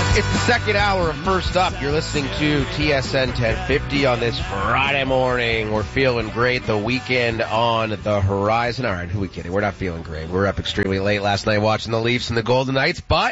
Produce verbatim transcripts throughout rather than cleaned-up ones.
It's the second hour of First Up. You're listening to T S N ten fifty on this Friday morning. We're feeling great. The weekend on the horizon. All right, who are we kidding? We're not feeling great. We were up extremely late last night watching the Leafs and the Golden Knights, but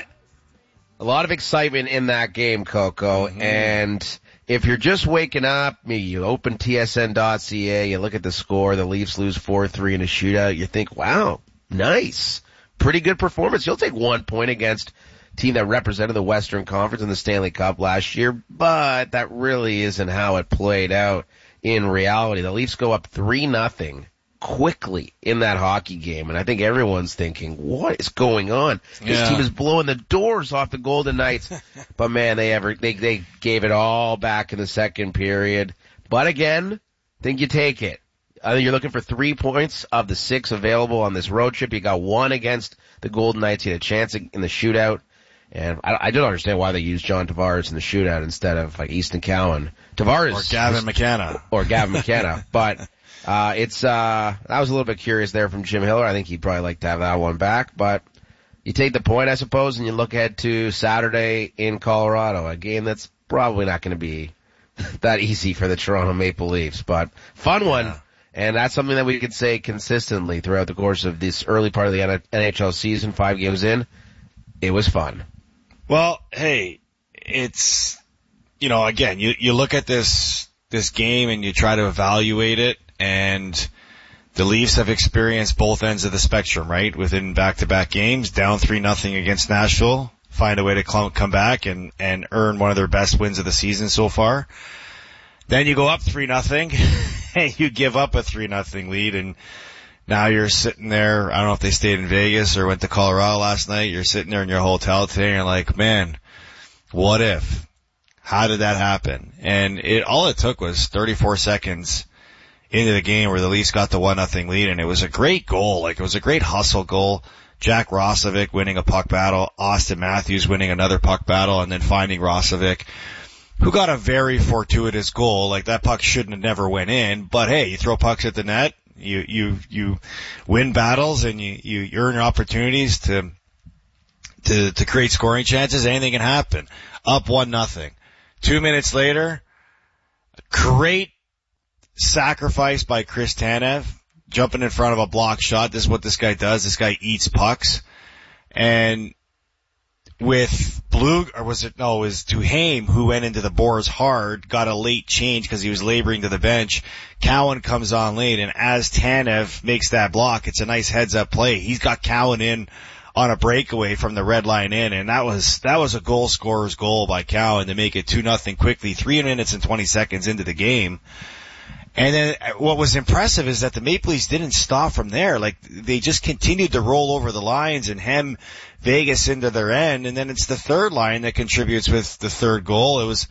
a lot of excitement in that game, Coco. Mm-hmm. And if you're just waking up, you open T S N dot C A, you look at the score, the Leafs lose four three in a shootout, you think, wow, nice. Pretty good performance. You'll take one point against team that represented the Western Conference in the Stanley Cup last year, but that really isn't how it played out in reality. The Leafs go up three nothing quickly in that hockey game, and I think everyone's thinking, what is going on? This yeah. team is blowing the doors off the Golden Knights. But man, they ever they they gave it all back in the second period. But again, I think you take it. I think you're looking for three points of the six available on this road trip. You got one against the Golden Knights. You had a chance in the shootout. And I, I don't understand why they used John Tavares in the shootout instead of like Easton Cowan. Tavares or Gavin McKenna or Gavin McKenna. But uh it's uh I was a little bit curious there from Jim Hiller. I think he'd probably like to have that one back. But you take the point, I suppose, and you look ahead to Saturday in Colorado, a game that's probably not going to be that easy for the Toronto Maple Leafs, but fun one. Yeah. And that's something that we could say consistently throughout the course of this early part of the N H L season, five games in. It was fun. Well, hey, it's, you know, again, you, you look at this, this game and you try to evaluate it, and the Leafs have experienced both ends of the spectrum, right? Within back-to-back games, down three nothing against Nashville, find a way to come back and, and earn one of their best wins of the season so far. Then you go up three nothing and you give up a three nothing lead, and now you're sitting there, I don't know if they stayed in Vegas or went to Colorado last night, you're sitting there in your hotel today and you're like, man, what if? How did that happen? And it, all it took was thirty-four seconds into the game where the Leafs got the one nothing lead, and it was a great goal. Like, it was a great hustle goal. Jack Roslovic winning a puck battle, Austin Matthews winning another puck battle, and then finding Roslovic, who got a very fortuitous goal. Like, that puck shouldn't have never went in, but hey, you throw pucks at the net, You, you, you win battles and you, you earn your opportunities to, to, to create scoring chances. Anything can happen. Up one nothing. Two minutes later, a great sacrifice by Chris Tanev, jumping in front of a block shot. This is what this guy does. This guy eats pucks. And with Blue, or was it, no, it was Duhaime who went into the boards hard, got a late change because he was laboring to the bench. Cowan comes on late, and as Tanev makes that block, it's a nice heads-up play. He's got Cowan in on a breakaway from the red line in, and that was, that was a goal scorer's goal by Cowan to make it two nothing quickly, three minutes and twenty seconds into the game. And then what was impressive is that the Maple Leafs didn't stop from there. Like, they just continued to roll over the lines and hem Vegas into their end. And then it's the third line that contributes with the third goal. It was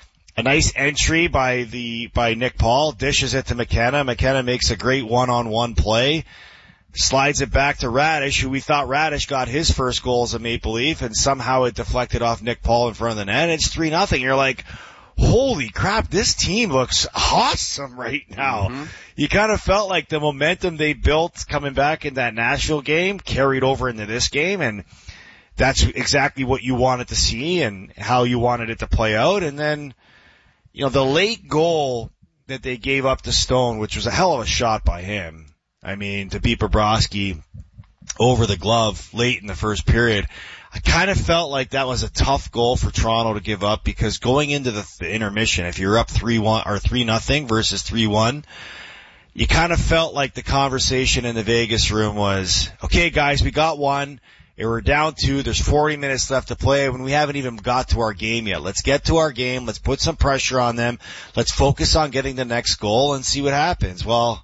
a nice entry by the, by Nick Paul, dishes it to McKenna. McKenna makes a great one-on-one play, slides it back to Radish, who we thought Radish got his first goal as a Maple Leaf, and somehow it deflected off Nick Paul in front of the net. It's three nothing. You're like, holy crap, this team looks awesome right now. Mm-hmm. You kind of felt like the momentum they built coming back in that Nashville game carried over into this game, and that's exactly what you wanted to see and how you wanted it to play out. And then, you know, the late goal that they gave up to Stone, which was a hell of a shot by him. I mean, to beat Bobrovsky over the glove late in the first period, I kind of felt like that was a tough goal for Toronto to give up, because going into the, the intermission, if you're up three one or three nothing versus three one, you kind of felt like the conversation in the Vegas room was, okay guys, we got one, and we're down two, there's forty minutes left to play when we haven't even got to our game yet. Let's get to our game, let's put some pressure on them, let's focus on getting the next goal and see what happens. Well,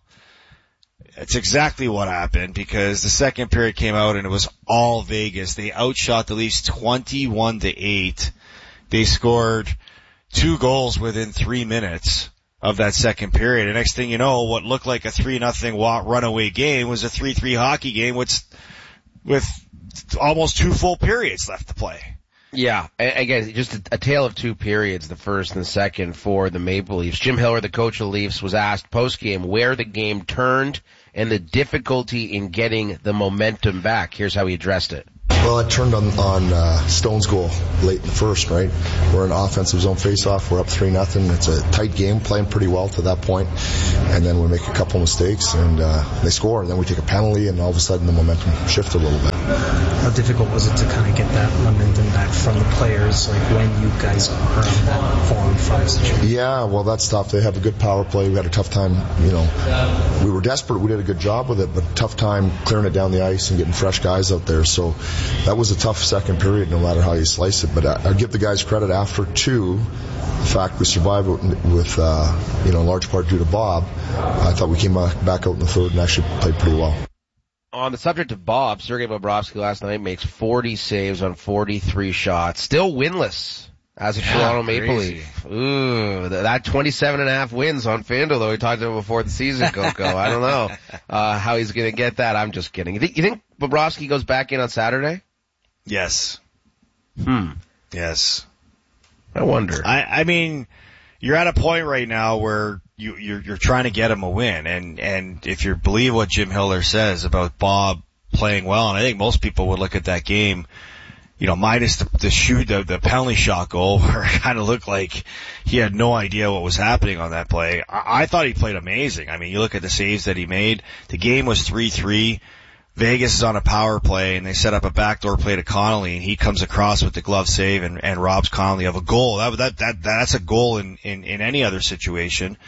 it's exactly what happened, because the second period came out and it was all Vegas. They outshot the Leafs twenty-one to eight. They scored two goals within three minutes of that second period. And next thing you know, what looked like a three nothing runaway game was a three three hockey game with, with almost two full periods left to play. Yeah, again, just a, a tale of two periods, the first and the second for the Maple Leafs. Jim Hiller, the coach of the Leafs, was asked post-game where the game turned and the difficulty in getting the momentum back. Here's how he addressed it. Well, it turned on, on uh, Stone's goal late in the first, right? We're in offensive zone face-off. We're up three nothing. It's a tight game, playing pretty well to that point. And then we make a couple mistakes, and uh, they score. And then we take a penalty, and all of a sudden the momentum shifted a little bit. How difficult was it to kind of get that momentum back from the players, like when you guys are on that four on five situation? Yeah, well, that's tough. They have a good power play. We had a tough time, you know. We were desperate. We did a good job with it, but tough time clearing it down the ice and getting fresh guys out there. So that was a tough second period, no matter how you slice it. But I, I give the guys credit after two. The fact we survived with, uh, you know, in large part due to Bob. I thought we came back out in the third and actually played pretty well. On the subject of Bob, Sergei Bobrovsky last night makes forty saves on forty-three shots. Still winless as a yeah, Toronto Maple Leaf. Ooh, that twenty-seven and a half wins on FanDuel, though we talked about before the season, Coco. I don't know uh, how he's going to get that. I'm just kidding. You think, you think Bobrovsky goes back in on Saturday? Yes. Hmm. Yes. I wonder. I, I mean, you're at a point right now where you, you're, you're trying to get him a win. And, and if you believe what Jim Hiller says about Bob playing well, and I think most people would look at that game, you know, minus the, the shoot, the, the penalty shot goal, where it kind of looked like he had no idea what was happening on that play. I, I thought he played amazing. I mean, you look at the saves that he made. The game was three three. Vegas is on a power play, and they set up a backdoor play to Connolly, and he comes across with the glove save and, and robs Connolly of a goal. That, that, that, that's a goal in, in, in any other situation.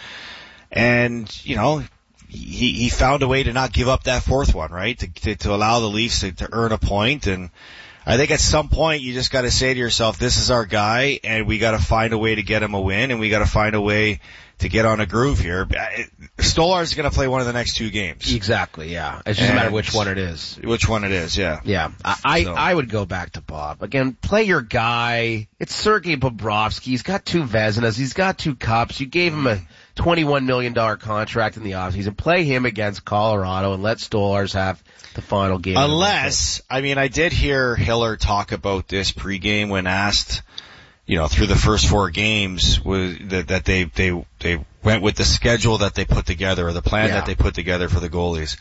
And, you know, he, he found a way to not give up that fourth one, right? To, to, to allow the Leafs to, to earn a point. And I think at some point you just gotta say to yourself, this is our guy, and we gotta find a way to get him a win, and we gotta find a way to get on a groove here. Stolarz is going to play one of the next two games. Exactly, yeah. It's just and a matter of which one it is. Which one it is, yeah. Yeah. I, so. I would go back to Bob. Again, play your guy. It's Sergei Bobrovsky. He's got two Vezinas. He's got two cups. You gave him a twenty-one million dollars contract in the offseason. Play him against Colorado and let Stolarz have the final game. Unless, I mean, I did hear Hiller talk about this pregame when asked, you know, through the first four games, was that, that they, they, they went with the schedule that they put together, or the plan yeah. that they put together for the goalies.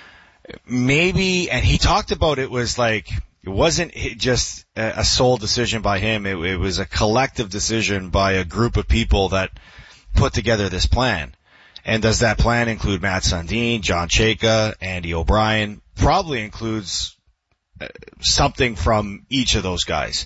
Maybe, and he talked about it was like, it wasn't just a sole decision by him, it, it was a collective decision by a group of people that put together this plan. And does that plan include Matt Sundin, John Chayka, Andy O'Brien? Probably includes something from each of those guys.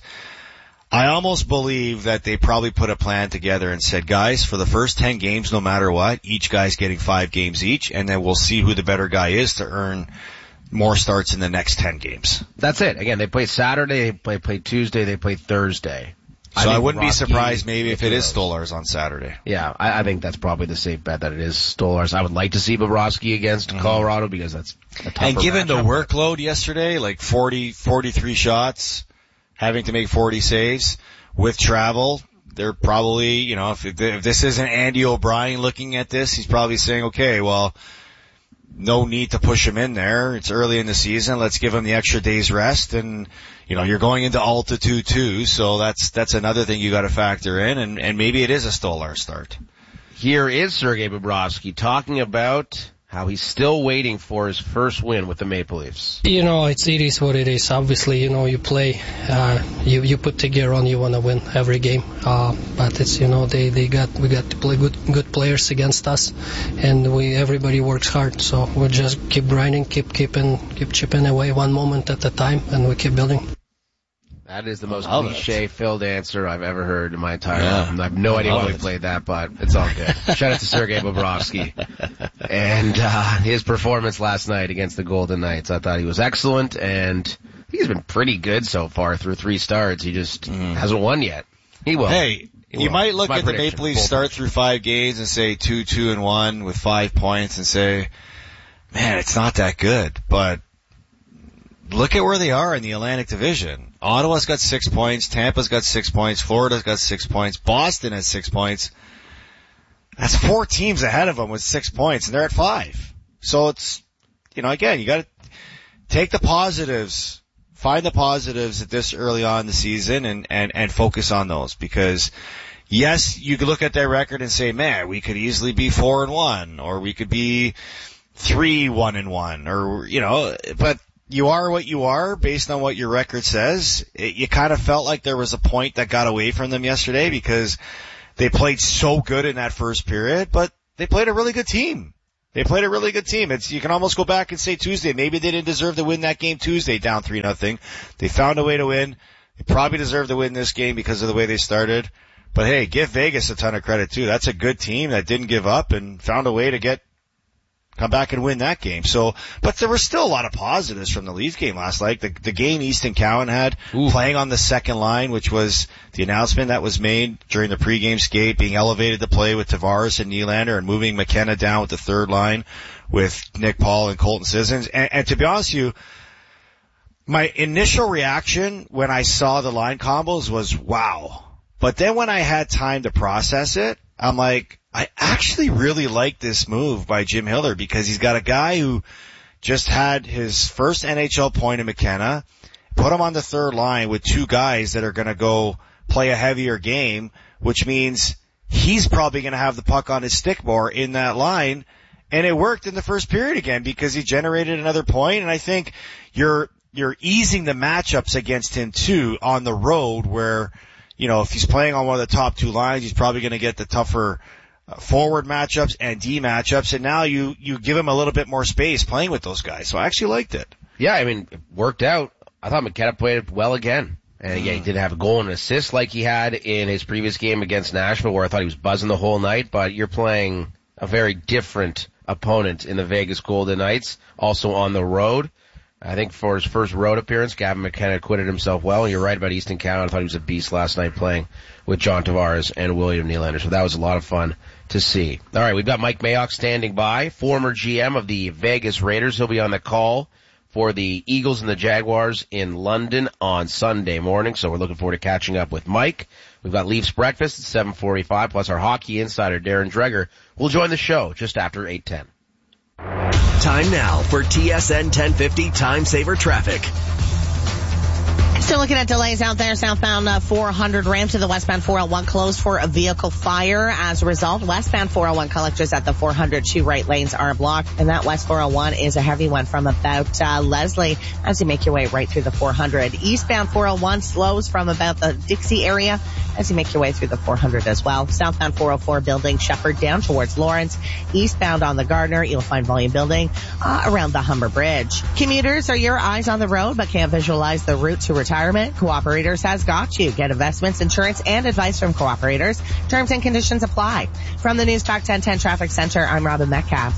I almost believe that they probably put a plan together and said, guys, for the first ten games, no matter what, each guy's getting five games each, and then we'll see who the better guy is to earn more starts in the next ten games. That's it. Again, they play Saturday, they play, play Tuesday, they play Thursday. So I, I wouldn't Rocky be surprised maybe if it is Stolarz on Saturday. Yeah, I, I think that's probably the safe bet that it is Stolarz. I would like to see Bobrovsky against mm-hmm. Colorado because that's a tougher And given matchup. The workload yesterday, like forty, forty-three shots, having to make forty saves with travel, they're probably, you know, if, if this isn't Andy O'Brien looking at this, he's probably saying, okay, well, no need to push him in there. It's early in the season. Let's give him the extra day's rest. And, you know, you're going into altitude too, so that's, that's another thing you gotta factor in, and, and maybe it is a Stolarz start. Here is Sergei Bobrovsky talking about how he's still waiting for his first win with the Maple Leafs. You know, it's, it is what it is. Obviously, you know, you play, uh, you, you put the gear on, you want to win every game. Uh, but it's, you know, they, they got, we got to play good, good players against us, and we, everybody works hard. So we'll just keep grinding, keep, keeping, keep chipping away one moment at a time, and we keep building. That is the most cliche-filled answer I've ever heard in my entire yeah. life. I have no I idea why we played that, but it's all good. Shout out to Sergei Bobrovsky. And uh his performance last night against the Golden Knights, I thought he was excellent, and he's been pretty good so far through three starts. He just mm. hasn't won yet. He will. Hey, he you will. might look at the Maple Leafs start through five games and say two, two, and one with five points and say, man, it's not that good, but look at where they are in the Atlantic Division. Ottawa's got six points. Tampa's got six points. Florida's got six points. Boston has six points. That's four teams ahead of them with six points, and they're at five. So it's, you know, again, you got to take the positives, find the positives at this early on in the season, and, and, and focus on those. Because, yes, you could look at their record and say, man, we could easily be four and one, or we could be three, one and one, or, you know, but you are what you are based on what your record says. It, you kind of felt like there was a point that got away from them yesterday because they played so good in that first period, but they played a really good team. They played a really good team. It's, you can almost go back and say Tuesday, maybe they didn't deserve to win that game Tuesday down three nothing. They found a way to win. They probably deserve to win this game because of the way they started. But hey, give Vegas a ton of credit too. That's a good team that didn't give up and found a way to get come back and win that game. So, but there were still a lot of positives from the Leafs game last night. The, the game Easton Cowan had, Ooh. playing on the second line, which was the announcement that was made during the pregame skate, being elevated to play with Tavares and Nylander and moving McKenna down with the third line with Nick Paul and Colton Sissons. And, and to be honest with you, my initial reaction when I saw the line combos was, wow. But then when I had time to process it, I'm like, I actually really like this move by Jim Hiller because he's got a guy who just had his first N H L point in McKenna, put him on the third line with two guys that are going to go play a heavier game, which means he's probably going to have the puck on his stick more in that line. And it worked in the first period again because he generated another point. And I think you're, you're easing the matchups against him too on the road where, you know, if he's playing on one of the top two lines, he's probably going to get the tougher uh, forward matchups and D matchups. And now you, you give him a little bit more space playing with those guys. So I actually liked it. Yeah, I mean, it worked out. I thought McKenna played it well again. And yeah, he didn't have a goal and an assist like he had in his previous game against Nashville where I thought he was buzzing the whole night, but you're playing a very different opponent in the Vegas Golden Knights, also on the road. I think for his first road appearance, Gavin McKenna acquitted himself well. And you're right about Easton Cowan. I thought he was a beast last night playing with John Tavares and William Nylander. So that was a lot of fun to see. All right, we've got Mike Mayock standing by, former G M of the Vegas Raiders. He'll be on the call for the Eagles and the Jaguars in London on Sunday morning. So we're looking forward to catching up with Mike. We've got Leafs breakfast at seven forty-five, plus our hockey insider, Darren Dreger, will join the show just after eight ten. Time now for T S N ten fifty Time Saver Traffic. Still looking at delays out there. Southbound uh, four hundred ramp to the westbound four oh one closed for a vehicle fire. As a result, westbound four oh one collectors at the four hundred two right lanes are blocked. And that west four oh one is a heavy one from about uh, Leslie as you make your way right through the four hundred. Eastbound four oh one slows from about the Dixie area as you make your way through the four hundred as well. Southbound four oh four building Shepherd down towards Lawrence. Eastbound on the Gardner, you'll find volume building uh, around the Humber Bridge. Commuters are your eyes on the road but can't visualize the route to retirement. Cooperators has got you. Get investments, insurance, and advice from Cooperators. Terms and conditions apply. From the News Talk ten ten Traffic Center, I'm Robin Metcalf.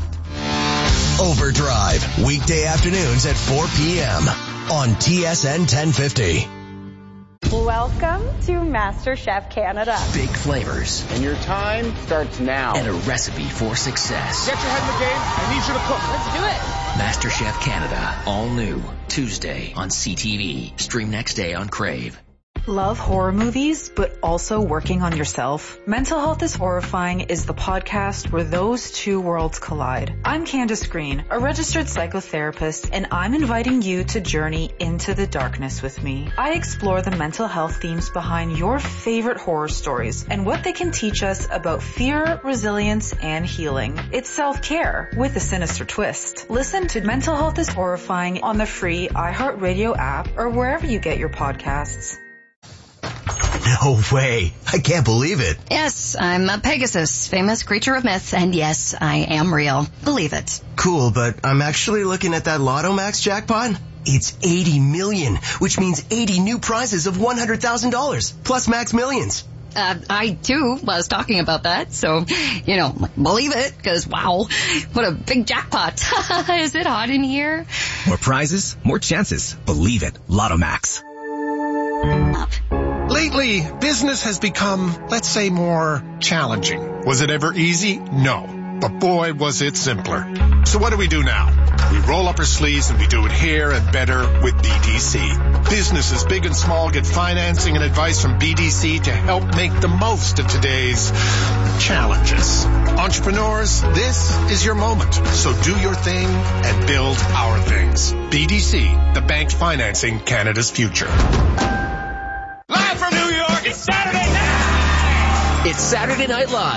Overdrive, weekday afternoons at four p.m. on T S N ten fifty. Welcome to MasterChef Canada. Big flavors. And your time starts now. And a recipe for success. Get your head in the game. I need you to cook. Let's do it. MasterChef Canada. All new. Tuesday on C T V. Stream next day on Crave. Love horror movies, but also working on yourself? Mental Health is Horrifying is the podcast where those two worlds collide. I'm Candace Green, a registered psychotherapist, and I'm inviting you to journey into the darkness with me. I explore the mental health themes behind your favorite horror stories and what they can teach us about fear, resilience, and healing. It's self-care with a sinister twist. Listen to Mental Health is Horrifying on the free iHeartRadio app or wherever you get your podcasts. No way. I can't believe it. Yes, I'm a Pegasus, famous creature of myth, and yes, I am real. Believe it. Cool, but I'm actually looking at that Lotto Max jackpot. It's eighty million, which means eighty new prizes of one hundred thousand dollars, plus Max Millions. Uh, I, too, was talking about that, so, you know, believe it, because, wow, what a big jackpot. Is it hot in here? More prizes, more chances. Believe it. Lotto Max. Up. Lately, business has become, let's say, more challenging. Was it ever easy? No. But boy, was it simpler. So what do we do now? We roll up our sleeves and we do it here and better with B D C. Businesses big and small get financing and advice from B D C to help make the most of today's challenges. Entrepreneurs, this is your moment. So do your thing and build our things. B D C, the bank financing Canada's future. Live from New York, it's Saturday night! It's Saturday Night Live.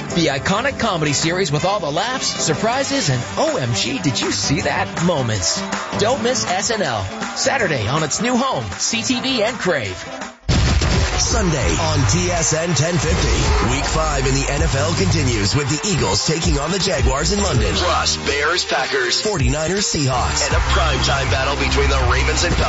The iconic comedy series with all the laughs, surprises, and O M G, did you see that moments. Don't miss S N L. Saturday on its new home, C T V and Crave. Sunday on T S N ten fifty. Week five in the N F L continues with the Eagles taking on the Jaguars in London. Plus, Bears, Packers, forty-niners, Seahawks, and a primetime battle between the Ravens and Falcons.